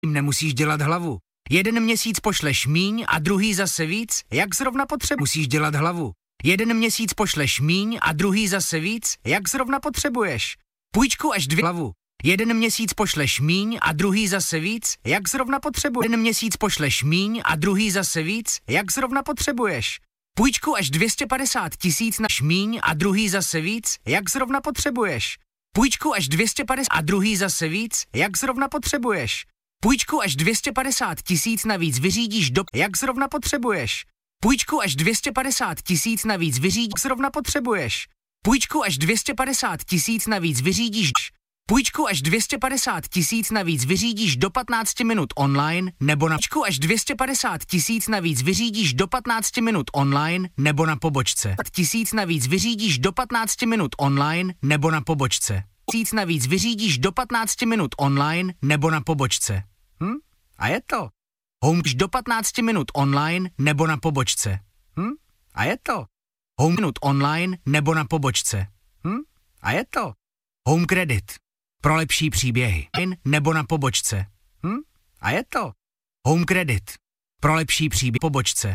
Tím nemusíš dělat hlavu. Jeden měsíc pošleš míň a druhý zase víc, jak zrovna potřebuješ. Musíš dělat hlavu. Jeden měsíc pošleš míň a druhý zase víc, jak zrovna potřebuješ. Půjčku až 2 hlavu. Jeden měsíc pošleš míň a druhý zase víc, jak zrovna potřebuješ. Jeden měsíc pošleš míň a druhý zase víc, jak zrovna potřebuješ. Půjčku až 250 000 na míň a druhý zase víc, jak zrovna potřebuješ. Půjčku až 250 a druhý zase víc, jak zrovna potřebuješ. Půjčku až 250 000 navíc vyřídíš jak zrovna potřebuješ. Půjčku až 250 000 navíc vyřídíš, zrovna potřebuješ. Půjčku až 250 000 navíc vyřídíš. Půjčku až 250 000 navíc vyřídíš do 15 minut online nebo na půjčku až 250 000 navíc vyřídíš do 15 minut online nebo na pobočce. 1000 navíc vyřídíš do 15 minut online nebo na pobočce. 1000 navíc vyřídíš do 15 minut online nebo na pobočce. A je to. Home do 15 minut online nebo na pobočce. A je to. Home minut online nebo na pobočce. A je to. Home Credit. Pro lepší příběhy. Nebo na pobočce. A je to. Home Credit. Pro lepší příběhy. Pobočce.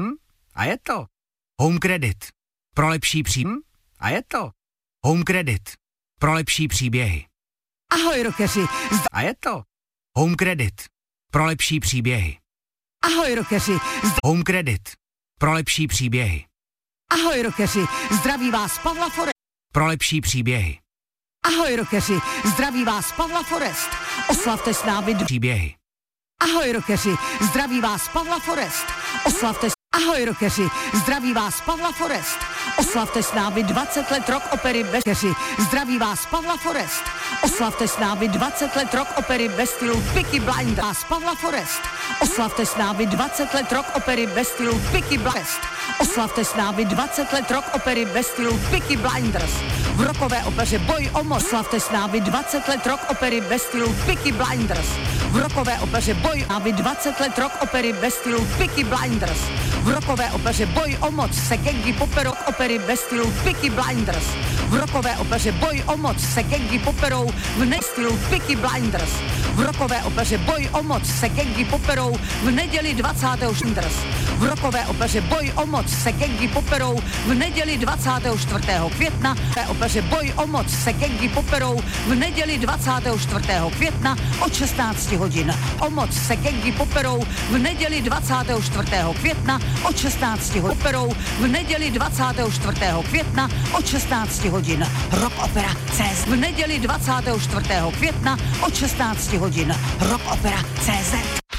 A je to. Home Credit. Pro lepší příběhy. A je to. Home Credit. Pro lepší příběhy. Ahoj, rockeři. A je to. Home Credit. Pro lepší příběhy. Ahoj, rockeři. Home Credit. Pro lepší příběhy. Ahoj, rockeři. Zdraví vás Pavla Forest. Pro lepší příběhy. Ahoj, rockeři. Zdraví vás Pavla Forest. Oslavte s námi příběhy. Ahoj, rockeři. Zdraví vás Pavla Forest. Oslavte Ahoj, rockeři. Zdraví vás Pavla Forest. Oslavte s námi 20 let rock opery bez rockeři. Zdraví vás Pavla Forest. Oslavte s námi 20 let rock opery ve stylu Peaky Blinders. Pavla Forest. Oslavte s námi 20 let rock opery ve stylu Peaky Blinders. Oslavte s námi 20 let rock opery ve stylu Peaky Blinders. V rockové opeře Boj o moc. Oslavte s námi 20 let rock opery ve stylu Peaky Blinders. V rockové opeře Boj námi 20 let rock opery ve stylu Peaky Blinders. V rockové opeře Boj o moc se gangy poperou opery ve stylu Peaky Blinders. V rockové opeře Boj o moc se gangy poperou v stylu Peaky Blinders. V rockové opeře Boj o moc se gangy poperou v neděli 24. V rockové opeře Boj o moc se gangy poperou v neděli 24. května. V opeře Boj o moc se gangy poperou v neděli 24. května od 16 hodin. O moc se gangy poperou v neděli 24. května od 16 hodin. Poperou v neděli 24. května od 16 hodin. Rock Opera CZ. V neděli 24. května od 16 hodin. Rock Opera CZ.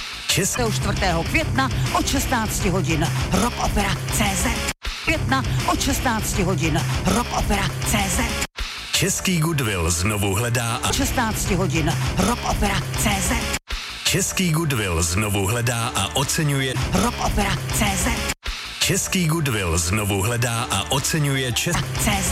4. května od 16 hodin. Rock Opera CZ. Května od 16 hodin. Rock Opera CZ. Český Goodwill znovu hledá a 16 hodin. Rock Opera CZ. Český Goodwill znovu hledá a oceňuje Rock Opera CZ. Český Goodwill znovu hledá a oceňuje CZ.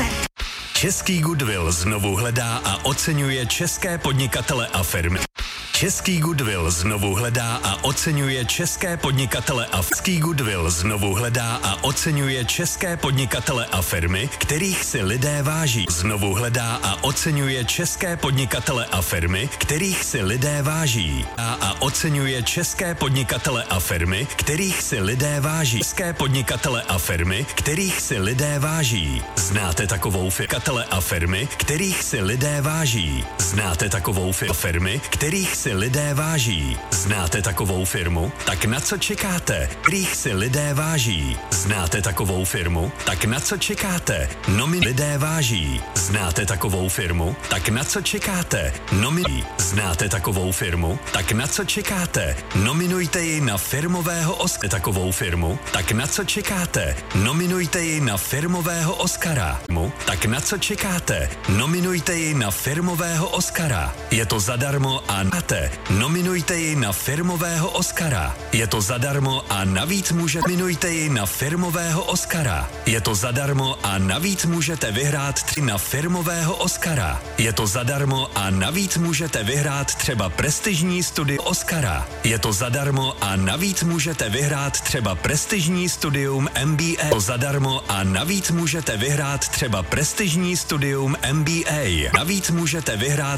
Český Goodwill znovu hledá a oceňuje české podnikatele a firmy. Český Goodwill znovu hledá a oceňuje české podnikatele a Český Goodwill znovu hledá a oceňuje české podnikatele a firmy, kterých si lidé váží. Znovu hledá a oceňuje české podnikatele a firmy, kterých si lidé váží. A oceňuje české podnikatele a firmy, kterých si lidé váží. České podnikatele a firmy, kterých si lidé váží. Znáte takovou podnikatele a firmy, kterých si lidé váží. Znáte takovou firmy, kterých si lidé váží. Znáte takovou firmu? Tak na co čekáte? Kterých si lidé váží. Znáte takovou firmu? Tak na co čekáte? Lidé váží. Znáte takovou firmu? Tak na co čekáte? Znáte takovou firmu? Tak na co čekáte? Nominujte ji na firmového Oscara. Takovou firmu? Tak na co čekáte? Nominujte ji na firmového Oscara. Tak na co čekáte? Nominujte ji na firmového Oscara. Je to zadarmo a nominujte ji na firmového Oscara. Je to zadarmo a navíc nominujte ji na firmového Oscara. Je to zadarmo a navíc můžete vyhrát 3 na firmového Oscara. Je to zadarmo a navíc můžete vyhrát třeba prestižní studio Oscara. Je to zadarmo a navíc můžete vyhrát třeba prestižní studium MBA. Je to zadarmo a navíc můžete vyhrát třeba prestižní studium MBA. Navíc můžete vyhrát